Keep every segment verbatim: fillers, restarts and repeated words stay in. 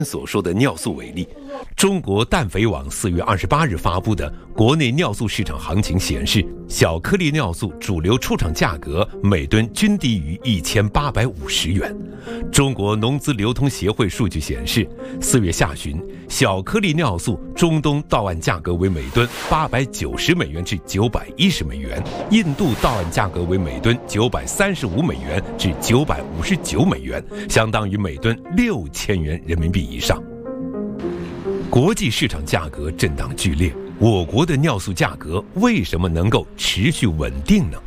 所说的尿素为例，中国氮肥网四月二十八日发布的国内尿素市场行情显示，小颗粒尿素主流出厂价格每吨均低于一千八百五十元。中国农资流通协会数据显示，四月下旬，小颗粒尿素中东到岸价格为每吨八百九十美元至九百一十美元，印度到岸价格为每吨九百三十五美元至九百五十九美元，相当于每吨六千元人民币以上。国际市场价格震荡剧烈，我国的尿素价格为什么能够持续稳定呢？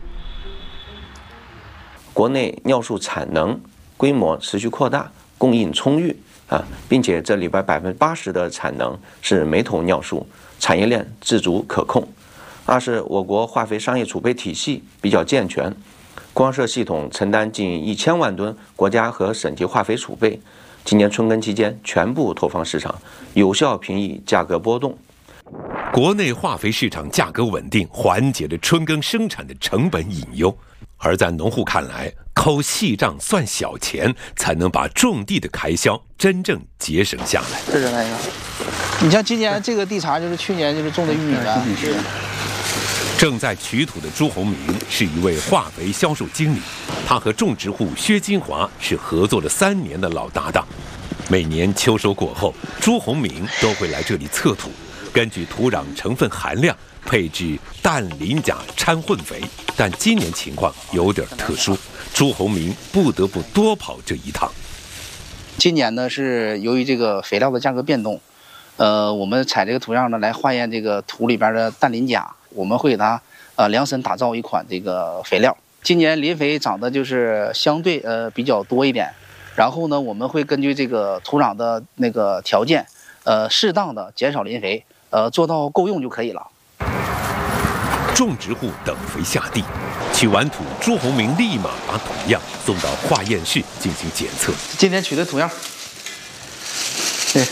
国内尿素产能规模持续扩大，供应充裕啊，并且这里边百分之八十的产能是煤桶尿素，产业链自主可控。二是我国化肥商业储备体系比较健全，光设系统承担近一千万吨国家和省级化肥储备。今年春耕期间全部投放市场，有效平抑价格波动。 国内化肥市场价格稳定，缓解了春耕生产的成本隐忧。而在农户看来，抠细账算小钱，才能把种地的开销真正节省下来。 这是那个，你像今年这个地茬就是去年就是种的玉米了。 正在取土的朱洪明是一位化肥销售经理，他和种植户薛金华是合作了三年的老搭档。每年秋收过后，朱洪明都会来这里测土，根据土壤成分含量配置氮磷钾掺混肥。但今年情况有点特殊，朱洪明不得不多跑这一趟。 今年呢是由于这个肥料的价格变动，呃，我们采这个土样呢来化验这个土里边的氮磷钾。我们会给它呃量身打造一款这个肥料。今年磷肥长得就是相对呃比较多一点，然后呢，我们会根据这个土壤的那个条件，呃适当的减少磷肥，呃做到够用就可以了。 种植户等肥下地，取完土，朱洪明立马把土样送到化验室进行检测。 今天取的土样，对。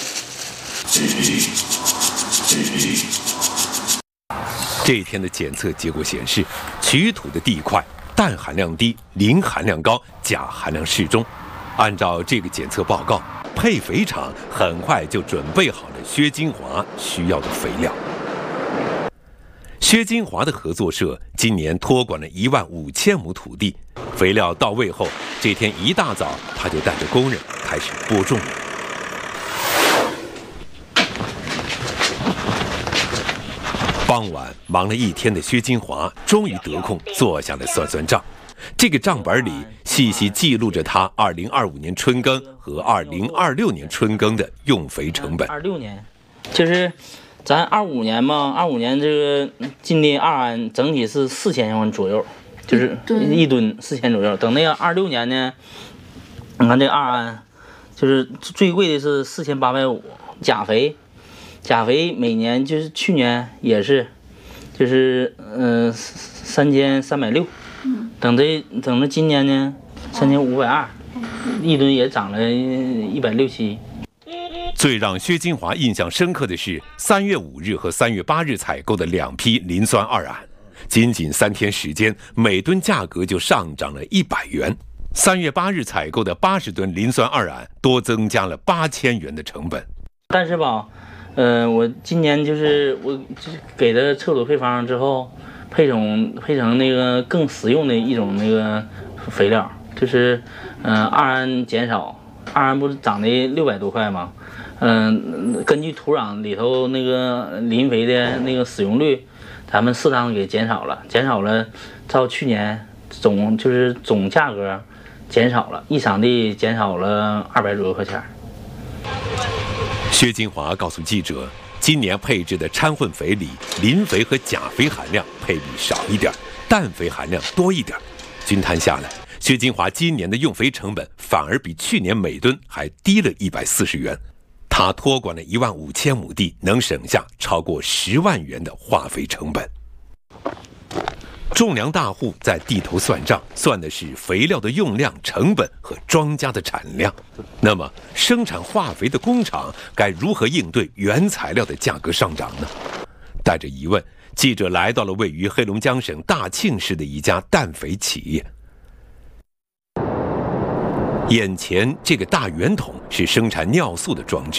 这一天的检测结果显示，取土的地块氮含量低，磷含量高，钾含量适中。按照这个检测报告，配肥厂很快就准备好了薛金华需要的肥料。薛金华的合作社今年托管了一万五千亩土地，肥料到位后，这天一大早他就带着工人开始播种了。傍晚忙了一天的薛金华终于得空坐下来算算账。这个账本里细细记录着他二零二五年春耕和二零二六年春耕的用肥成本。 二六年，就是咱二五年嘛，二五年这个进的二安整体是四千万左右，就是一吨四千左右。等那个二六年呢，你看这二安，就是最贵的是四千八百五，钾肥。钾肥每年就是去年也是，就是嗯、呃、三千三百六，等这等着今年呢三千五百二，一吨也涨了一百六七。 最让薛金华印象深刻的是三月五日和三月八日采购的两批磷酸二铵，仅仅三天时间，每吨价格就上涨了一百元。三月八日采购的八十吨磷酸二铵多增加了八千元的成本。 但是吧。呃，我今年就是我就是给的测土配方之后，配成配成那个更实用的一种那个肥料，就是嗯、呃、二铵减少，二铵不是涨的六百多块吗？嗯、呃，根据土壤里头那个磷肥的那个使用率，咱们适当的给减少了，减少了，到去年总就是总价格减少了，一场地减少了二百左右块钱。 薛金华告诉记者，今年配置的掺混肥里，磷肥和钾肥含量配比少一点，氮肥含量多一点。均摊下来，薛金华今年的用肥成本反而比去年每吨还低了一百四十元。他托管了一万五千亩地，能省下超过十万元的化肥成本。种粮大户在地头算账，算的是肥料的用量、成本和庄稼的产量。那么，生产化肥的工厂该如何应对原材料的价格上涨呢？带着疑问，记者来到了位于黑龙江省大庆市的一家氮肥企业。眼前这个大圆筒是生产尿素的装置，